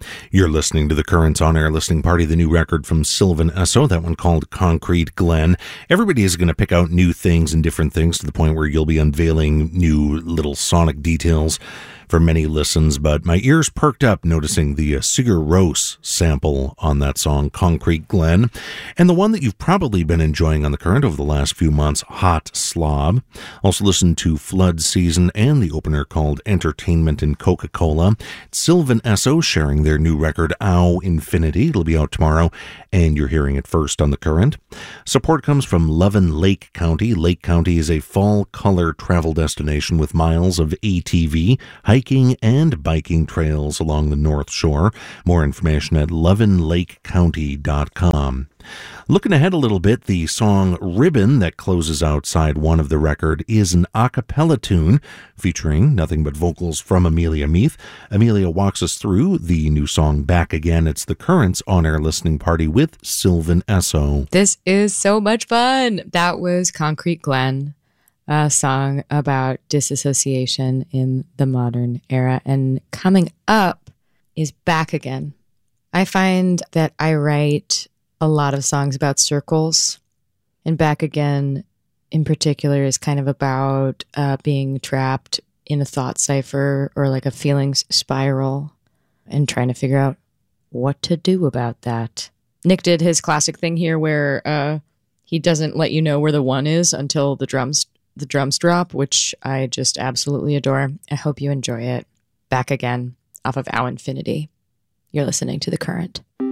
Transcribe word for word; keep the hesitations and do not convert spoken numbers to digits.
You're listening to the Currents on-air listening party, the new record from Sylvan Esso, that one called Concrete Glen. Everybody is going to pick out new things and different things to the point where you'll be unveiling new little sonic details for many listens, but my ears perked up noticing the uh, Sigur Rós sample on that song, Concrete Glen, and the one that you've probably been enjoying on the Current over the last few months, Hot Slob. Also listened to Flood Season and the opener called Entertainment in Coca-Cola. Sylvan Esso sharing their new record, Ow Infinity. It'll be out tomorrow, and you're hearing it first on the Current. Support comes from Lovin Lake County. Lake County is a fall color travel destination with miles of A T V, hiking, and biking trails along the North Shore. More information at lovin lake county dot com. Looking ahead a little bit, the song Ribbon that closes out side one of the record is an a cappella tune featuring nothing but vocals from Amelia Meath. Amelia walks us through the new song Back Again. It's the Currents on-air listening party with Sylvan Esso. This is so much fun. That was Concrete Glen, a song about disassociation in the modern era. And coming up is Back Again. I find that I write a lot of songs about circles, and Back Again in particular is kind of about uh, being trapped in a thought cipher or like a feelings spiral and trying to figure out what to do about that. Nick did his classic thing here where uh, he doesn't let you know where the one is until the drums the drums drop, which I just absolutely adore. I hope you enjoy it. Back Again off of Ow Infinity. You're listening to The Current.